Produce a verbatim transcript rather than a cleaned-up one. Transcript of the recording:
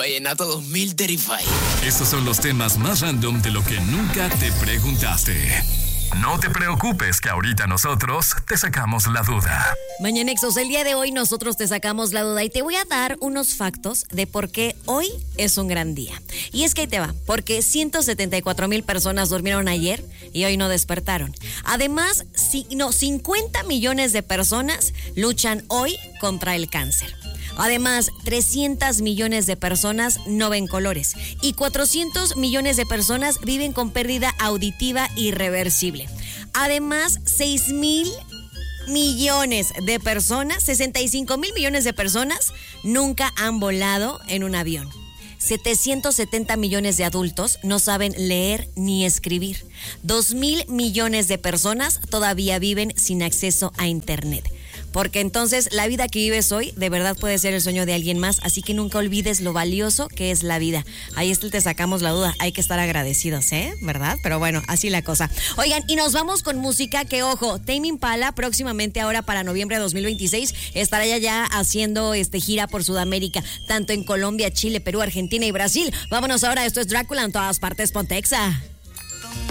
Vallenato dos mil veinticinco. Estos son los temas más random de lo que nunca te preguntaste. No te preocupes, que ahorita nosotros te sacamos la duda. Mañanexos, el día de hoy nosotros te sacamos la duda y te voy a dar unos factos de por qué hoy es un gran día. Y es que ahí te va, porque ciento setenta y cuatro mil personas durmieron ayer y hoy no despertaron. Además, si, no, cincuenta millones de personas luchan hoy contra el cáncer. Además, trescientos millones de personas no ven colores y cuatrocientos millones de personas viven con pérdida auditiva irreversible. Además, seis mil millones de personas, sesenta y cinco mil millones de personas nunca han volado en un avión. setecientos setenta millones de adultos no saben leer ni escribir. dos mil millones de personas todavía viven sin acceso a internet. Porque entonces la vida que vives hoy de verdad puede ser el sueño de alguien más, así que nunca olvides lo valioso que es la vida. Ahí está, te sacamos la duda, hay que estar agradecidos, ¿eh? ¿Verdad? Pero bueno, así la cosa. Oigan, y nos vamos con música que, ojo, Tame Impala próximamente ahora para noviembre de dos mil veintiséis estará ya, ya haciendo este gira por Sudamérica, tanto en Colombia, Chile, Perú, Argentina y Brasil. Vámonos ahora, esto es Drácula en todas partes, Pontexa.